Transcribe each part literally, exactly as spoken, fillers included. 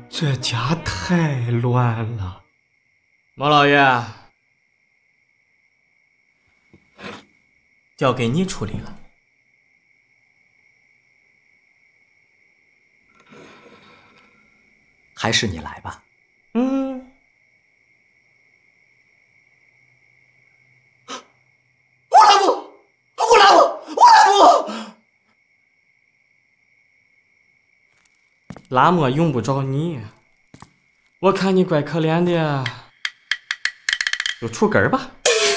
这家太乱了。 毛老爷，交给你处理了。 还是你来吧。 嗯。 乌拉木，乌拉木，乌拉木！ 拉莫用不着你，我看你怪可怜的，就除根儿吧。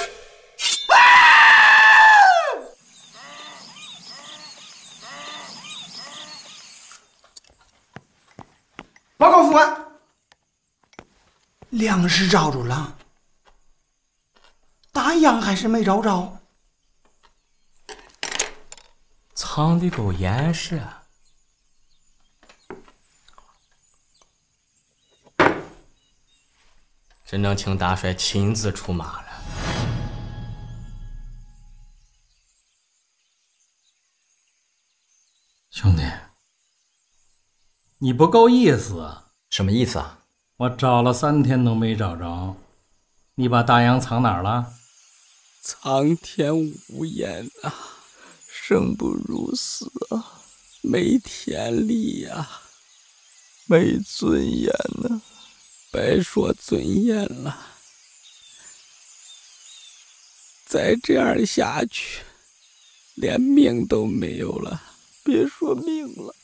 报告副官，粮食找着了，大洋还是没找着， 藏得够严实啊。只能请大帅亲自出马了。 兄弟，你不够意思。 什么意思啊？ 我找了三天都没找着，你把大洋藏哪儿了？ 苍天无言啊，生不如死啊，没天理呀、啊，没尊严呐、啊，别说尊严了，再这样下去，连命都没有了，别说命了。